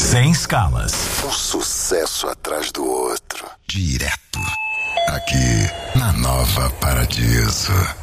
Sem escalas. Um sucesso atrás do outro. Direto. Aqui, na Nova Paradiso.